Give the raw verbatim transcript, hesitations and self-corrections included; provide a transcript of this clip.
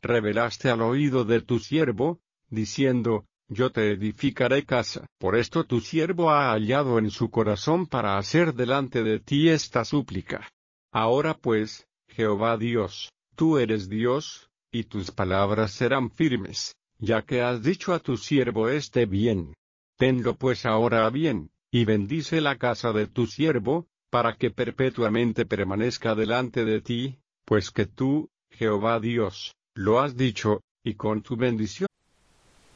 revelaste al oído de tu siervo, diciendo, yo te edificaré casa. Por esto tu siervo ha hallado en su corazón para hacer delante de ti esta súplica. Ahora pues, Jehová Dios, tú eres Dios, y tus palabras serán firmes, ya que has dicho a tu siervo este bien. Tenlo pues ahora a bien, y bendice la casa de tu siervo, para que perpetuamente permanezca delante de ti, pues que tú, Jehová Dios, lo has dicho, y con tu bendición